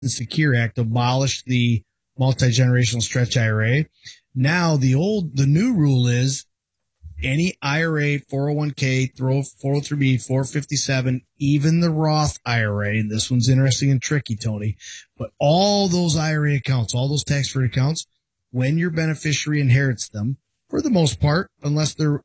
and Secure Act abolished the multi-generational stretch IRA. Now the new rule is any IRA, 401k, 403b, 457, even the Roth IRA, and this one's interesting and tricky, Tony, but all those IRA accounts, all those tax-free accounts, when your beneficiary inherits them, for the most part, unless they're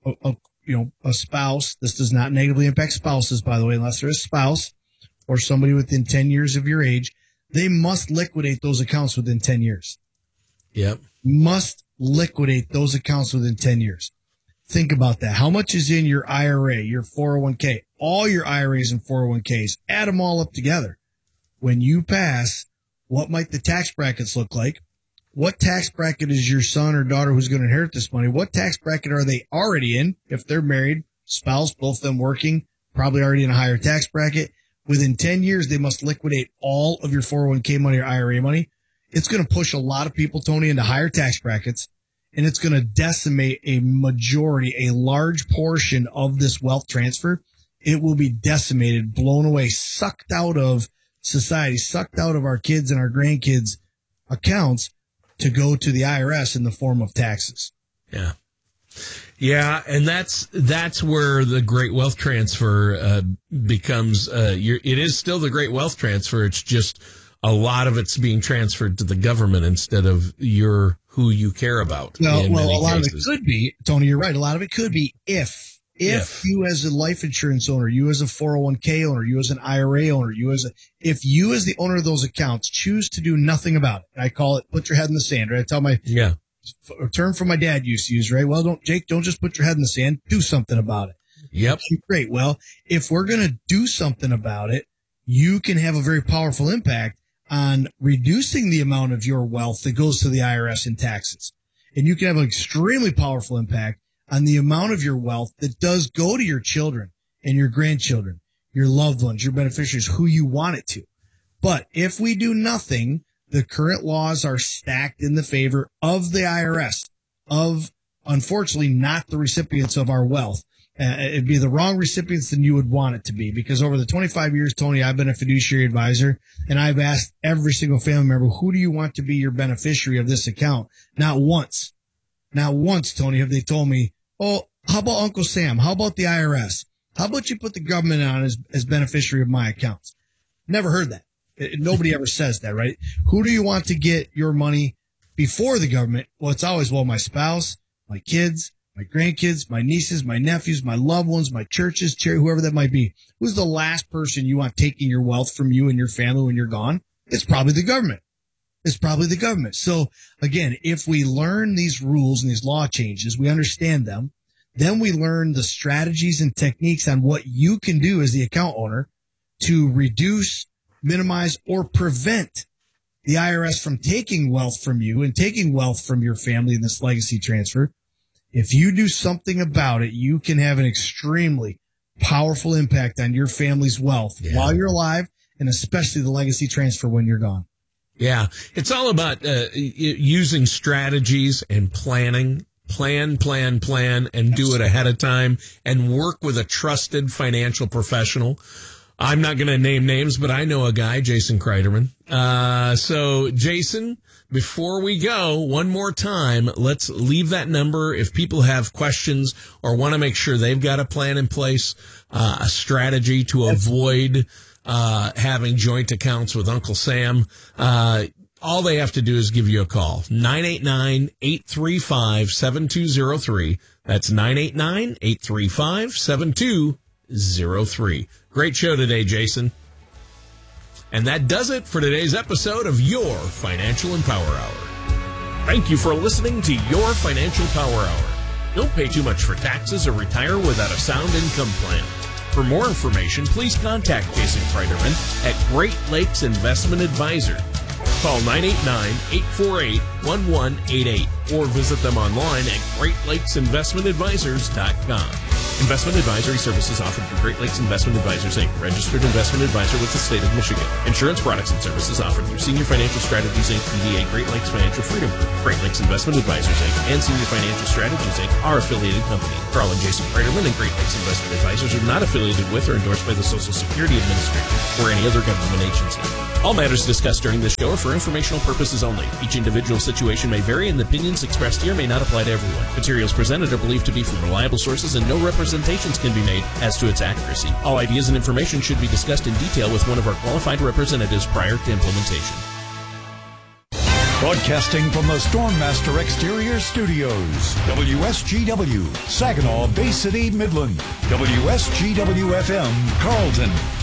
a spouse, this does not negatively impact spouses, by the way, unless they're a spouse or somebody within 10 years of your age, they must liquidate those accounts within 10 years. Yep. Must liquidate those accounts within 10 years. Think about that. How much is in your IRA, your 401k, all your IRAs and 401ks? Add them all up together. When you pass, what might the tax brackets look like? What tax bracket is your son or daughter who's going to inherit this money? What tax bracket are they already in? If they're married, spouse, both of them working, probably already in a higher tax bracket. Within 10 years, they must liquidate all of your 401k money or IRA money. It's going to push a lot of people, Tony, into higher tax brackets. And it's going to decimate a large portion of this wealth transfer. It will be decimated, blown away, sucked out of society, sucked out of our kids and our grandkids' accounts to go to the IRS in the form of taxes. Yeah. Yeah, and that's where the great wealth transfer becomes, it is still the great wealth transfer. It's just a lot of it's being transferred to the government instead of who you care about. Well, a lot of it could be, Tony, you're right. A lot of it could be if you as a life insurance owner, you as a 401k owner, you as an IRA owner, if you as the owner of those accounts choose to do nothing about it, I call it put your head in the sand, right? I tell a term from my dad used to use, right? Well, don't just put your head in the sand, do something about it. Yep. Great. Well, if we're going to do something about it, you can have a very powerful impact on reducing the amount of your wealth that goes to the IRS in taxes. And you can have an extremely powerful impact on the amount of your wealth that does go to your children and your grandchildren, your loved ones, your beneficiaries, who you want it to. But if we do nothing, the current laws are stacked in the favor of the IRS, of, unfortunately, not the recipients of our wealth. It'd be the wrong recipients than you would want it to be, because over the 25 years, Tony, I've been a fiduciary advisor, and I've asked every single family member, who do you want to be your beneficiary of this account? Not once, Tony, have they told me, oh, how about Uncle Sam? How about the IRS? How about you put the government on as beneficiary of my accounts? Never heard that. Nobody ever says that, right? Who do you want to get your money before the government? Well, it's always, my spouse, my kids, my grandkids, my nieces, my nephews, my loved ones, my churches, whoever that might be. Who's the last person you want taking your wealth from you and your family when you're gone? It's probably the government. So again, if we learn these rules and these law changes, we understand them, then we learn the strategies and techniques on what you can do as the account owner to reduce, minimize, or prevent the IRS from taking wealth from you and taking wealth from your family in this legacy transfer. If you do something about it, you can have an extremely powerful impact on your family's wealth while you're alive, and especially the legacy transfer when you're gone. Yeah, it's all about using strategies and planning. Plan, and do it ahead of time, and work with a trusted financial professional. I'm not going to name names, but I know a guy, Jason Kreiderman. So, Jason, before we go, one more time, let's leave that number. If people have questions or want to make sure they've got a plan in place, a strategy to avoid having joint accounts with Uncle Sam, all they have to do is give you a call. 989-835-7203. That's 989-835-7203. Great show today, Jason. And that does it for today's episode of Your Financial and Power Hour. Thank you for listening to Your Financial Power Hour. Don't pay too much for taxes or retire without a sound income plan. For more information, please contact Jason Kreiderman at Great Lakes Investment Advisor. Call 989-848-1188 or visit them online at GreatLakesInvestmentAdvisors.com. Investment advisory services offered through Great Lakes Investment Advisors, Inc., registered investment advisor with the state of Michigan. Insurance products and services offered through Senior Financial Strategies, Inc., DBA Great Lakes Financial Freedom Group. Great Lakes Investment Advisors, Inc., and Senior Financial Strategies, Inc. are affiliated companies. Carl and Jason Kreiderman and Great Lakes Investment Advisors are not affiliated with or endorsed by the Social Security Administration or any other government agency. All matters discussed during this show are for informational purposes only. Each individual situation may vary, and the opinions expressed here may not apply to everyone. Materials presented are believed to be from reliable sources, and no representations can be made as to its accuracy. All ideas and information should be discussed in detail with one of our qualified representatives prior to implementation. Broadcasting from the Stormmaster Exterior Studios, WSGW, Saginaw, Bay City, Midland, WSGW-FM, Carlton,